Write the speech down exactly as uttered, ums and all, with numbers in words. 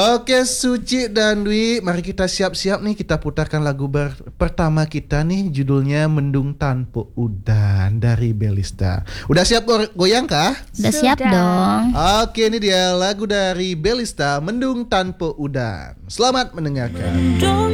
Oke Suci dan Dwi, mari kita siap-siap nih, kita putarkan lagu ber- pertama kita nih, judulnya Mendung Tanpa Udan dari Bellista. Udah siap go- goyang kah? Udah siap dong. Oke, ini dia lagu dari Bellista, Mendung Tanpa Udan. Selamat mendengarkan.